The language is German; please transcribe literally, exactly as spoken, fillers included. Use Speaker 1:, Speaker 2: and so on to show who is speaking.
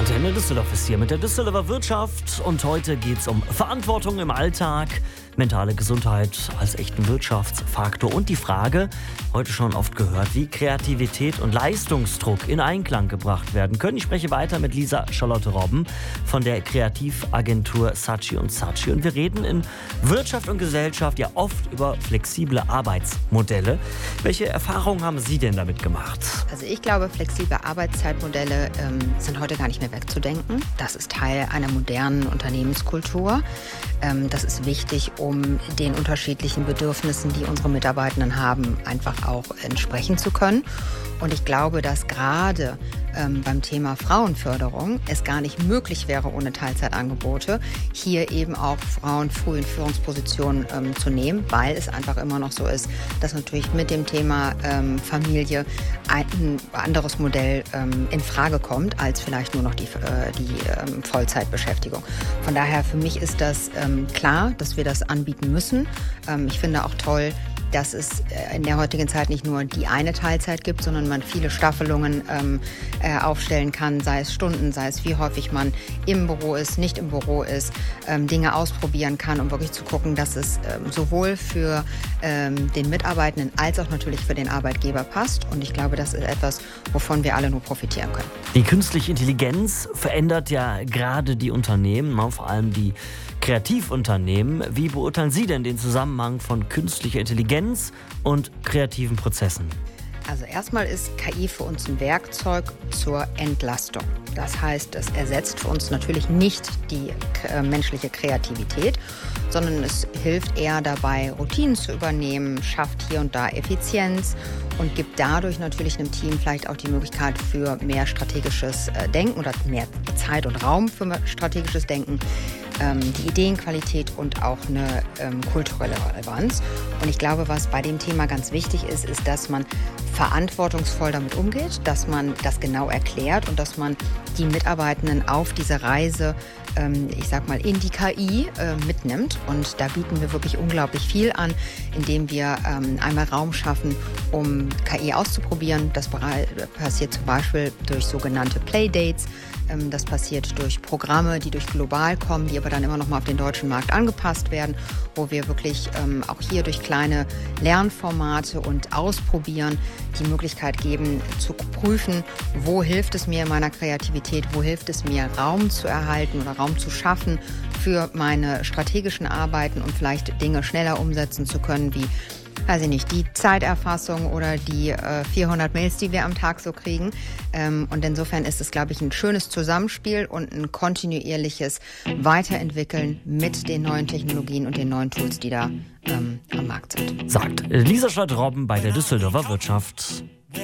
Speaker 1: Antenne Düsseldorf ist hier mit der Düsseldorfer Wirtschaft und heute geht es um Verantwortung im Alltag, mentale Gesundheit als echten Wirtschaftsfaktor und die Frage, heute schon oft gehört, wie Kreativität und Leistungsdruck in Einklang gebracht werden können. Ich spreche weiter mit Lisa Charlotte Robben von der Kreativagentur Saatchi und Saatchi und wir reden in Wirtschaft und Gesellschaft ja oft über flexible Arbeitsmodelle. Welche Erfahrungen haben Sie denn damit gemacht?
Speaker 2: Also ich glaube, flexible Arbeitszeitmodelle ähm, sind heute gar nicht mehr wegzudenken. Das ist Teil einer modernen Unternehmenskultur. Ähm, das ist wichtig, um den unterschiedlichen Bedürfnissen, die unsere Mitarbeitenden haben, einfach auch entsprechen zu können. Und ich glaube, dass gerade ähm, beim Thema Frauenförderung es gar nicht möglich wäre, ohne Teilzeitangebote hier eben auch Frauen früh in Führungspositionen ähm, zu nehmen, weil es einfach immer noch so ist, dass natürlich mit dem Thema ähm, Familie ein anderes Modell ähm, in Frage kommt, als vielleicht nur noch die, äh, die ähm, Vollzeitbeschäftigung. Von daher für mich ist das ähm, klar, dass wir das anbieten müssen. Ähm, ich finde auch toll, dass es in der heutigen Zeit nicht nur die eine Teilzeit gibt, sondern man viele Staffelungen ähm, äh, aufstellen kann, sei es Stunden, sei es wie häufig man im Büro ist, nicht im Büro ist, ähm, Dinge ausprobieren kann, um wirklich zu gucken, dass es ähm, sowohl für ähm, den Mitarbeitenden als auch natürlich für den Arbeitgeber passt. Und ich glaube, das ist etwas, wovon wir alle nur profitieren können.
Speaker 1: Die künstliche Intelligenz verändert ja gerade die Unternehmen, vor allem die Kreativunternehmen. Wie beurteilen Sie denn den Zusammenhang von künstlicher Intelligenz und kreativen Prozessen?
Speaker 2: Also erstmal ist K I für uns ein Werkzeug zur Entlastung. Das heißt, es ersetzt für uns natürlich nicht die äh, menschliche Kreativität, sondern es hilft eher dabei, Routinen zu übernehmen, schafft hier und da Effizienz und gibt dadurch natürlich einem Team vielleicht auch die Möglichkeit für mehr strategisches äh, Denken oder mehr Zeit und Raum für strategisches Denken, ähm, die Ideenqualität und auch eine ähm, kulturelle Relevanz. Und ich glaube, was bei dem Thema ganz wichtig ist, ist, dass man verantwortungsvoll damit umgeht, dass man das genau erklärt und dass man die Mitarbeitenden auf diese Reise, ähm, ich sag mal, in die K I äh, mitnimmt. Und da bieten wir wirklich unglaublich viel an, indem wir ähm, einmal Raum schaffen, um K I auszuprobieren. Das passiert zum Beispiel durch sogenannte Playdates. Ähm, das passiert durch Programme, die durch global kommen, die aber dann immer noch mal auf den deutschen Markt angepasst werden, wo wir wirklich ähm, auch hier durch kleine Lernformate und Ausprobieren die Möglichkeit geben, zu prüfen, wo hilft es mir in meiner Kreativität, wo hilft es mir, Raum zu erhalten oder Raum zu schaffen für meine strategischen Arbeiten und vielleicht Dinge schneller umsetzen zu können, wie, weiß ich nicht, die Zeiterfassung oder die äh, vierhundert Mails, die wir am Tag so kriegen. Ähm, und insofern ist es, glaube ich, ein schönes Zusammenspiel und ein kontinuierliches Weiterentwickeln mit den neuen Technologien und den neuen Tools, die da ähm, am Markt sind.
Speaker 1: Sagt Lisa Charlotte Robben bei der Düsseldorfer Wirtschaft.